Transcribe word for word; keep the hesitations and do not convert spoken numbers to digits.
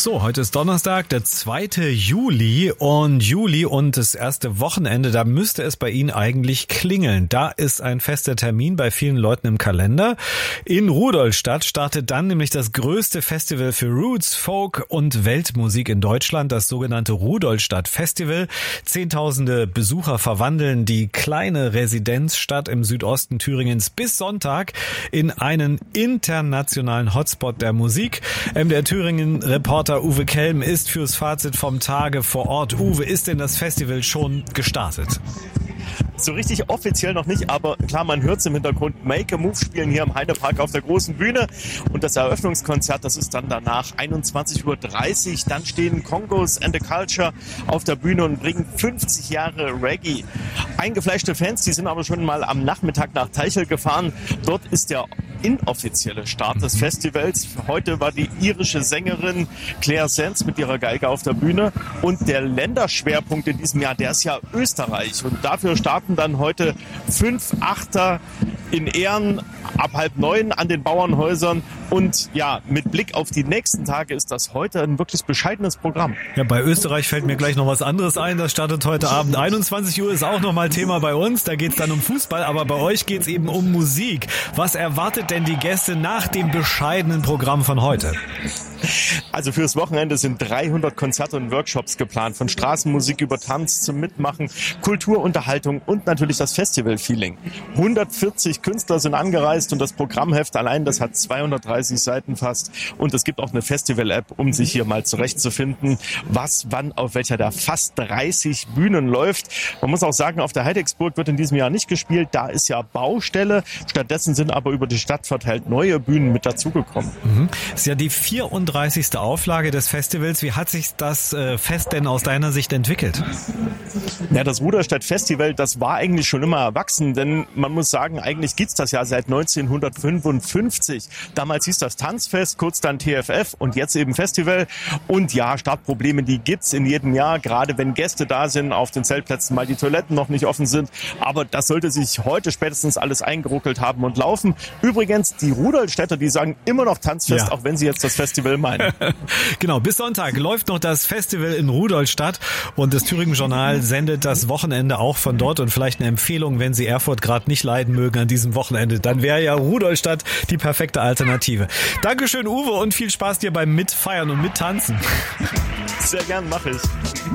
So, heute ist Donnerstag, der zweite Juli und Juli und das erste Wochenende, da müsste es bei Ihnen eigentlich klingeln. Da ist ein fester Termin bei vielen Leuten im Kalender. In Rudolstadt startet dann nämlich das größte Festival für Roots, Folk und Weltmusik in Deutschland, das sogenannte Rudolstadt Festival. Zehntausende Besucher verwandeln die kleine Residenzstadt im Südosten Thüringens bis Sonntag in einen internationalen Hotspot der Musik. M D R Thüringen-Reporter Uwe Kelm ist fürs Fazit vom Tage vor Ort. Uwe, ist denn das Festival schon gestartet? So richtig offiziell noch nicht, aber klar, man hört es im Hintergrund. Make a Move spielen hier im Heidepark auf der großen Bühne. Und das Eröffnungskonzert, das ist dann danach einundzwanzig Uhr dreißig. Dann stehen Congos and the Culture auf der Bühne und bringen fünfzig Jahre Reggae. Eingefleischte Fans, die sind aber schon mal am Nachmittag nach Teichel gefahren. Dort ist der inoffizielle Start des Festivals. Heute war die irische Sängerin Claire Sands mit ihrer Geige auf der Bühne. Und der Länderschwerpunkt in diesem Jahr, der ist ja Österreich. Und dafür starten dann heute fünf Achter in Ehren ab halb neun an den Bauernhäusern. Und ja, mit Blick auf die nächsten Tage ist das heute ein wirklich bescheidenes Programm. Ja, bei Österreich fällt mir gleich noch was anderes ein. Das startet heute Abend. einundzwanzig Uhr ist auch nochmal Thema bei uns. Da geht es dann um Fußball, aber bei euch geht es eben um Musik. Was erwartet denn die Gäste nach dem bescheidenen Programm von heute? Also fürs Wochenende sind dreihundert Konzerte und Workshops geplant. Von Straßenmusik über Tanz zum Mitmachen, Kulturunterhaltung und natürlich das Festival-Feeling. hundertvierzig Künstler sind angereist und das Programmheft allein, das hat zweihundertdreißig Seiten fast. Und es gibt auch eine Festival-App, um sich hier mal zurechtzufinden, was wann auf welcher der fast dreißig Bühnen läuft. Man muss auch sagen, auf der Heidecksburg wird in diesem Jahr nicht gespielt. Da ist ja Baustelle. Stattdessen sind aber über die Stadt verteilt neue Bühnen mit dazugekommen. Mhm. Das ist ja die vierunddreißigste Auflage des Festivals. Wie hat sich das äh, Fest denn aus deiner Sicht entwickelt? Ja, das Rudolstadt Festival, das war eigentlich schon immer erwachsen, denn man muss sagen, eigentlich gibt's das ja seit neunzehnhundertfünfundfünfzig. Damals hieß das Tanzfest, kurz dann T F F und jetzt eben Festival. Und ja, Startprobleme, die gibt's in jedem Jahr, gerade wenn Gäste da sind, auf den Zeltplätzen mal die Toiletten noch nicht offen sind. Aber das sollte sich heute spätestens alles eingeruckelt haben und laufen. Übrigens, die Rudolstädter, die sagen immer noch Tanzfest, ja, auch wenn sie jetzt das Festival meinen. Genau, bis Sonntag läuft noch das Festival in Rudolstadt und das Thüringen Journal sendet das Wochenende auch von dort und vielleicht eine Empfehlung, wenn Sie Erfurt gerade nicht leiden mögen an diesem Wochenende, dann wäre ja Rudolstadt die perfekte Alternative. Dankeschön, Uwe, und viel Spaß dir beim Mitfeiern und Mittanzen. Sehr gern, mache ich.